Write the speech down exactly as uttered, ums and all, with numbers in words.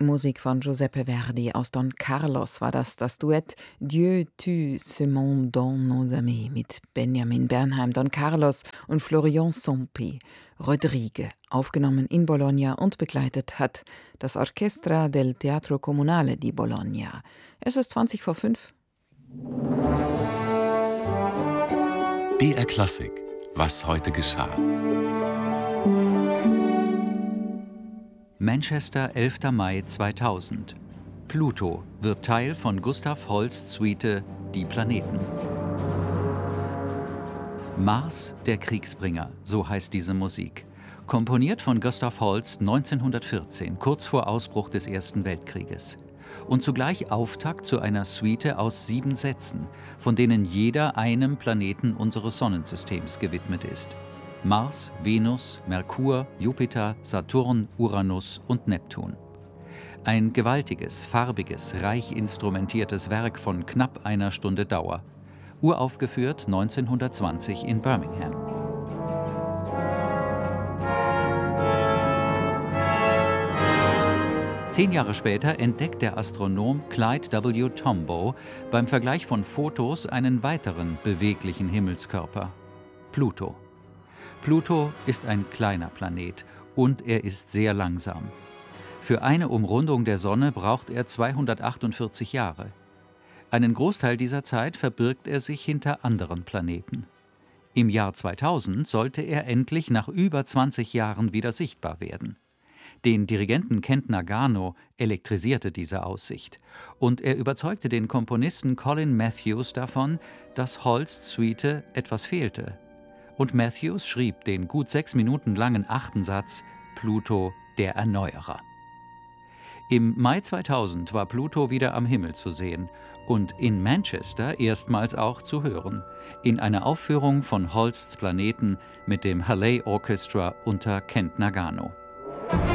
Musik von Giuseppe Verdi aus Don Carlos war das, das Duett Dieu tue ce monde dans nos amis mit Benjamin Bernheim, Don Carlos und Florian Sompi. Rodrigue, aufgenommen in Bologna und begleitet hat das Orchestra del Teatro Comunale di Bologna. Es ist zwanzig vor fünf. B R Klassik. Was heute geschah. Manchester, elfter Mai zweitausend. Pluto wird Teil von Gustav Holsts Suite Die Planeten. Mars, der Kriegsbringer, so heißt diese Musik. Komponiert von Gustav Holst neunzehnhundertvierzehn, kurz vor Ausbruch des Ersten Weltkrieges. Und zugleich Auftakt zu einer Suite aus sieben Sätzen, von denen jeder einem Planeten unseres Sonnensystems gewidmet ist. Mars, Venus, Merkur, Jupiter, Saturn, Uranus und Neptun. Ein gewaltiges, farbiges, reich instrumentiertes Werk von knapp einer Stunde Dauer. Uraufgeführt neunzehnhundertzwanzig in Birmingham. Zehn Jahre später entdeckt der Astronom Clyde W. Tombaugh beim Vergleich von Fotos einen weiteren beweglichen Himmelskörper: Pluto. Pluto ist ein kleiner Planet und er ist sehr langsam. Für eine Umrundung der Sonne braucht er zweihundertachtundvierzig Jahre. Einen Großteil dieser Zeit verbirgt er sich hinter anderen Planeten. Im Jahr zweitausend sollte er endlich nach über zwanzig Jahren wieder sichtbar werden. Den Dirigenten Kent Nagano elektrisierte diese Aussicht und er überzeugte den Komponisten Colin Matthews davon, dass Holsts Suite etwas fehlte. Und Matthews schrieb den gut sechs Minuten langen achten Satz Pluto, der Erneuerer. Im Mai zweitausend war Pluto wieder am Himmel zu sehen und in Manchester erstmals auch zu hören, in einer Aufführung von Holsts Planeten mit dem Halley Orchestra unter Kent Nagano.